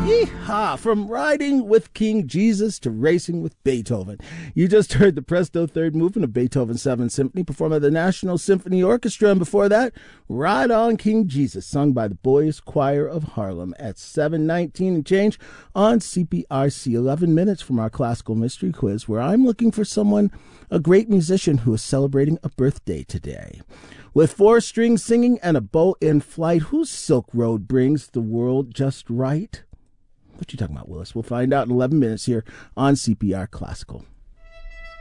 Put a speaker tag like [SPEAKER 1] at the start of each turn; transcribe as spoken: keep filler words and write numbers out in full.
[SPEAKER 1] Yeehaw! From riding with King Jesus to racing with Beethoven. You just heard the Presto third movement of Beethoven's Seventh Symphony performed by the National Symphony Orchestra, and before that, Ride On King Jesus, sung by the Boys Choir of Harlem at seven nineteen and change on C P R C. eleven minutes from our classical mystery quiz, where I'm looking for someone, a great musician who is celebrating a birthday today. With four strings singing and a bow in flight, whose Silk Road brings the world just right? What you talking about, Willis? We'll find out in eleven minutes here on C P R Classical.